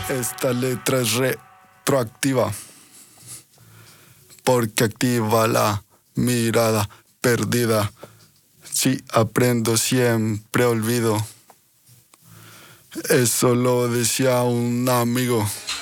Esta letra es retroactiva porque activa la mirada perdida. Si aprendo siempre olvido. Eso lo decía un amigo.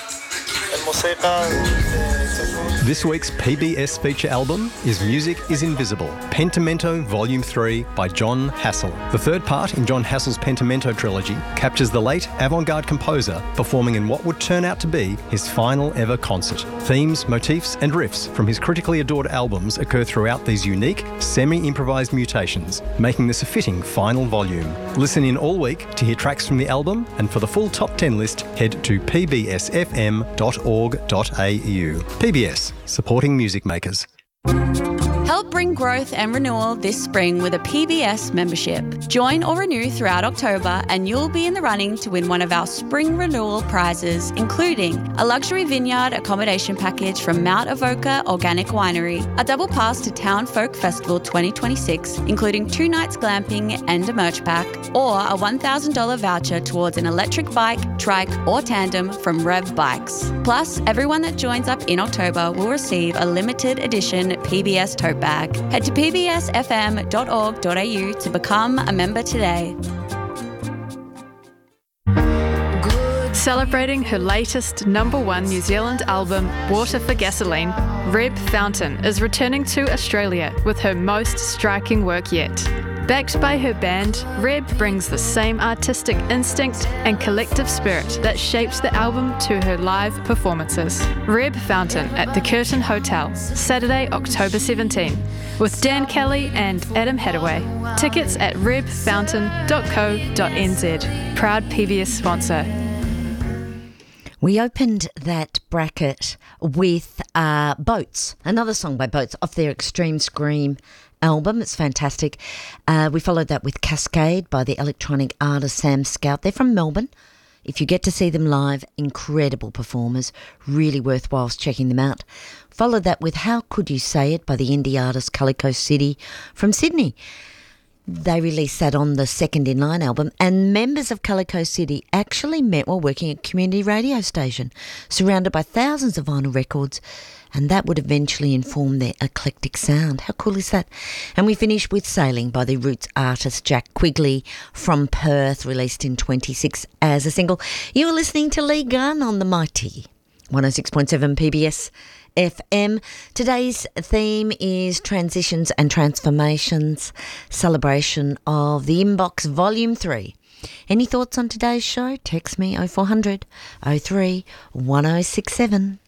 This week's PBS feature album is Music is Invisible, Pentimento Volume 3 by John Hassell. The third part in John Hassell's Pentimento trilogy captures the late avant-garde composer performing in what would turn out to be his final ever concert. Themes, motifs and riffs from his critically adored albums occur throughout these unique, semi-improvised mutations, making this a fitting final volume. Listen in all week to hear tracks from the album, and for the full top 10 list, head to pbsfm.org.au. PBS, supporting music makers. Help bring growth and renewal this spring with a PBS membership. Join or renew throughout October and you'll be in the running to win one of our spring renewal prizes, including a luxury vineyard accommodation package from Mount Avoca Organic Winery, a double pass to Town Folk Festival 2026, including 2 nights glamping and a merch pack, or a $1,000 voucher towards an electric bike, trike or tandem from Rev Bikes. Plus, everyone that joins up in October will receive a limited edition PBS tote bag. Head to pbsfm.org.au to become a member today. Celebrating her latest #1 New Zealand album, Water for Gasoline, Reb Fountain is returning to Australia with her most striking work yet. Backed by her band, Reb brings the same artistic instinct and collective spirit that shaped the album to her live performances. Reb Fountain at the Curtin Hotel, Saturday, October 17, with Dan Kelly and Adam Hadaway. Tickets at rebfountain.co.nz. Proud PBS sponsor. We opened that bracket with Boats, another song by Boats off their Extreme Scream album. It's fantastic. We followed that with Cascade by the electronic artist Sam Scout. They're from Melbourne. If you get to see them live, incredible performers, really worthwhile checking them out. Followed that with How Could You Say It by the indie artist Calico City from Sydney. They released that on the Second in Line album, and members of Calico City actually met while working at a community radio station, surrounded by thousands of vinyl records, and that would eventually inform their eclectic sound. How cool is that? And we finished with Sailing by the roots artist Jack Quigley from Perth, released in 26 as a single. You are listening to Lee Gunn on the mighty 106.7 PBS FM. Today's theme is Transitions and Transformations, celebration of the Inbox Volume 3. Any thoughts on today's show? Text me 0400 03 1067.